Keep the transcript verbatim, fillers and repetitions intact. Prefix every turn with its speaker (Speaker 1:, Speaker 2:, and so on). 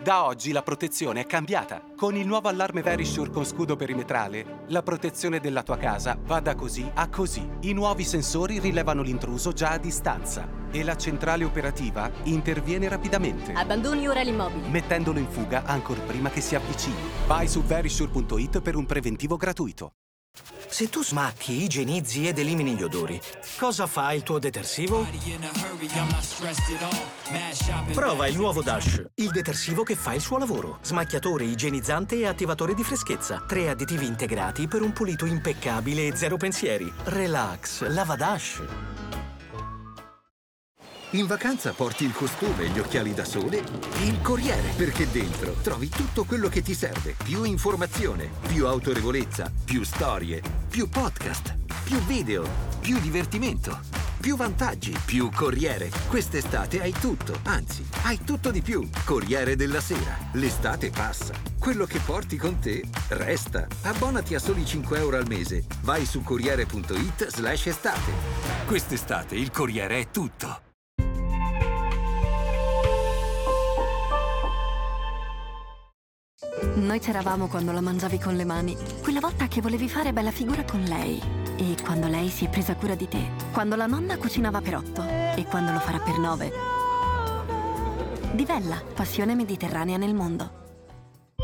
Speaker 1: Da oggi la protezione è cambiata. Con il nuovo allarme Verisure con scudo perimetrale, la protezione della tua casa va da così a così. I nuovi sensori rilevano l'intruso già a distanza e la centrale operativa interviene rapidamente,
Speaker 2: Abbandoni ora l'immobile.
Speaker 1: mettendolo in fuga ancor prima che si avvicini. Vai su verisure punto it per un preventivo gratuito.
Speaker 3: Se tu smacchi, igienizzi ed elimini gli odori, cosa fa il tuo detersivo? Prova il nuovo Dash, il detersivo che fa il suo lavoro. Smacchiatore, igienizzante e attivatore di freschezza. Tre additivi integrati per un pulito impeccabile e zero pensieri. Relax, lava Dash.
Speaker 4: In vacanza porti il costume, gli occhiali da sole e il Corriere, perché dentro trovi tutto quello che ti serve. Più informazione, più autorevolezza, più storie, più podcast, più video, più divertimento, più vantaggi, più Corriere. Quest'estate hai tutto, anzi, hai tutto di più. Corriere della Sera. L'estate passa. Quello che porti con te resta. Abbonati a soli cinque euro al mese. Vai su corriere punto it slash estate. Quest'estate il Corriere è tutto.
Speaker 5: Noi c'eravamo quando la mangiavi con le mani. Quella volta che volevi fare bella figura con lei. E quando lei si è presa cura di te. Quando la nonna cucinava per otto. E quando lo farà per nove. Divella, passione mediterranea nel mondo.